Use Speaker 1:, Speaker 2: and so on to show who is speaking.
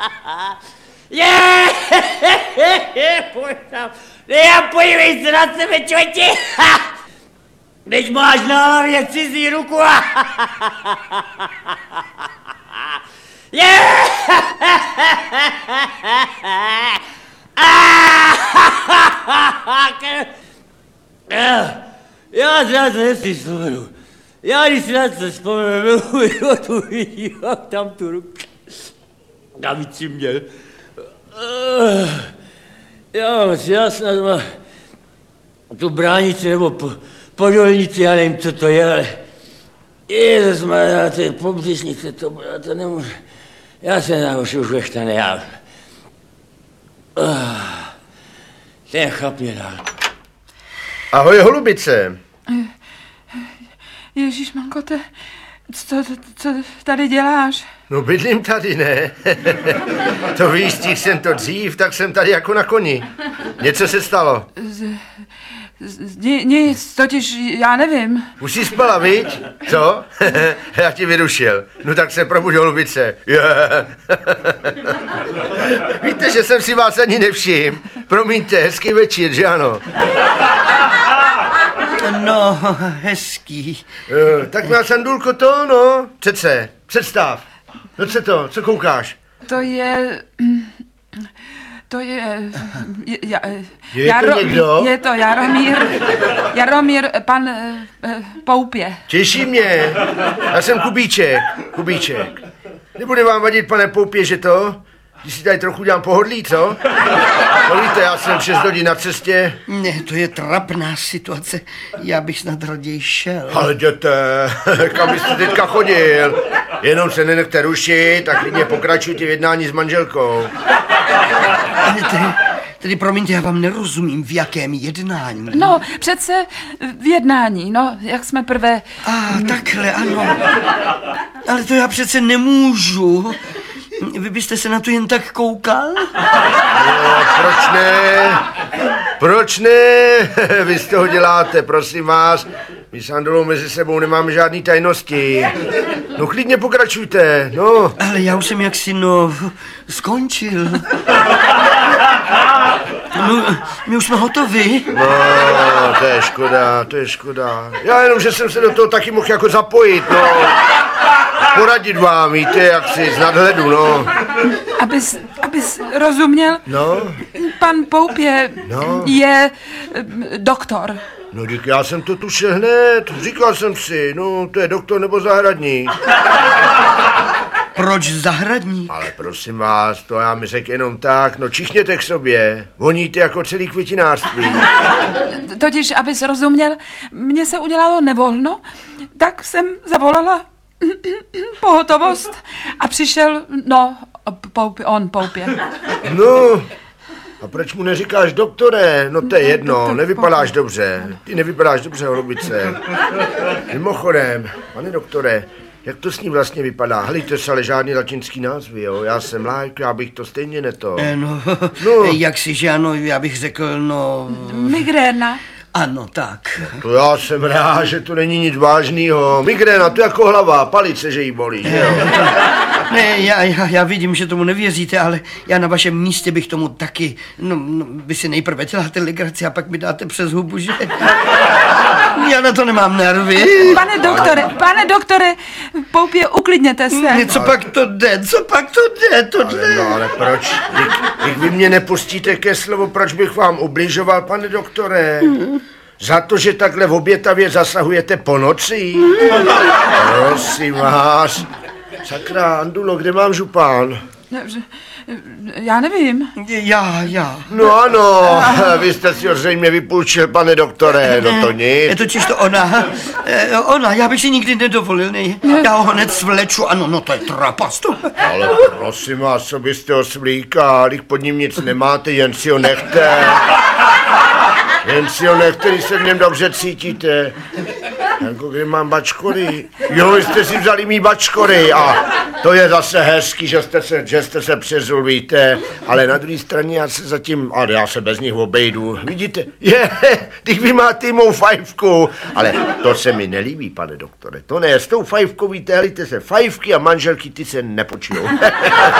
Speaker 1: Pojď tam. Podívej se na sebe, čoči. Když máš na hlavě cizí ruku. Já se na to nechci vzpomenu. Já když si na to vzpomenu, tu vidím, tam tu ruku. Navíc si měl. Já snad mám tu bránici nebo podolnici, já nevím, co to je, ale ježišmarja, to je pobřišnice, to nemůžu. Já se naučil už veštane, já. Ten chlap mě dal.
Speaker 2: Ahoj, holubice.
Speaker 3: Ježišmanko, co tady děláš?
Speaker 2: No bydlím tady, ne? To víš, stihl jsem to dřív, tak jsem tady jako na koni. Něco se stalo?
Speaker 3: Nic, totiž já nevím.
Speaker 2: Už jsi spala, viď? Co? Já ti vyrušil. No tak se probuď, holubice. Víte, že jsem si vás ani nevšiml. Promiňte, hezký večer, že ano?
Speaker 4: No, hezký.
Speaker 2: Tak má Sandulko to, no. Přece, představ. No co koukáš?
Speaker 3: To je...
Speaker 2: někdo?
Speaker 3: Je to Jaromír, pan Poupě.
Speaker 2: Těší mě. Já jsem Kubíček. Nebude vám vadit, pane Poupě, že to? Když si tady trochu dělám pohodlí, co? No víte, já jsem 6 hodin na cestě.
Speaker 4: Ne, to je trapná situace. Já bych snad raději šel.
Speaker 2: Ale jděte, kam byste teďka chodil? Jenom se nenechte rušit a klidně pokračujte v jednání s manželkou.
Speaker 4: Tedy promiňte, já vám nerozumím, v jakém jednání.
Speaker 3: No, přece v jednání, no, jak jsme prvé...
Speaker 4: Takhle, ano. Ale to já přece nemůžu. Vy byste se na to jen tak koukal?
Speaker 2: No, proč ne? Vy z toho děláte, prosím vás. My s Andolou mezi sebou nemáme žádný tajnosti. No klidně pokračujte, no.
Speaker 4: Ale já už jsem jaksi, skončil. No, my už jsme hotovi.
Speaker 2: No, to je škoda. Já jenom, že jsem se do toho taky mohl jako zapojit, no. Poradit vám, víte, jak si z nadhledu, no.
Speaker 3: Abys rozuměl,
Speaker 2: No.
Speaker 3: pan Poupě je doktor.
Speaker 2: No, díky, já jsem to tušil hned, říkal jsem si, no, to je doktor nebo zahradník.
Speaker 4: Proč zahradník?
Speaker 2: Ale prosím vás, to já mi řekl jenom tak, no čichněte k sobě, voníte jako celý květinářství.
Speaker 3: Totiž, abys rozuměl, mně se udělalo nevolno, tak jsem zavolala pohotovost a přišel, Poupě.
Speaker 2: No, a proč mu neříkáš doktore? No to je jedno, nevypadáš dobře. Ty nevypadáš dobře, holubice. Mimochodem, pane doktore, jak to s ním vlastně vypadá? Helejte se, ale žádný latinský názvy, jo? Já jsem like, já bych to stejně neto.
Speaker 4: Jak si, že ano, já bych řekl,
Speaker 3: Migréna.
Speaker 4: Ano, tak.
Speaker 2: To já jsem rád, že to není nic vážného. Migréna, to jako hlava, palice, že jí bolí, že jo?
Speaker 4: Ne, já vidím, že tomu nevěříte, ale já na vašem místě bych tomu taky, vy si nejprve děláte legraci a pak mi dáte přes hubu, že? Já na to nemám nervy.
Speaker 3: Pane doktore, Poupě, uklidněte se.
Speaker 4: Co pak to jde,
Speaker 2: Ale proč? Když vy mě nepustíte ke slovu, proč bych vám ubližoval, pane doktore? Za to, že takhle v obětavě zasahujete po noci? Prosím vás. Sakra, Andulo, kde mám župán?
Speaker 3: Já nevím.
Speaker 4: Já.
Speaker 2: No ano, vy jste si ho zřejmě vypůjčil, pane doktore, no to nic.
Speaker 4: Je totiž to ona, já bych si nikdy nedovolil, ne? Já ho hned svleču, ano, to je trapastu.
Speaker 2: Ale prosím vás, co byste ho svlíkal, když pod ním nic nemáte, jen si ho nechte. Když se v něm dobře cítíte. Jako kde mám bačkory. Jo, vy jste si vzali mý bačkory a to je zase hezký, že jste se přezul, víte. Ale na druhé straně já se bez nich obejdu. Vidíte? Když vy máte mou fajfku. Ale to se mi nelíbí, pane doktore. To ne, s tou fajfkou víte, helejte se, fajfky a manželky, ty se nepočujou.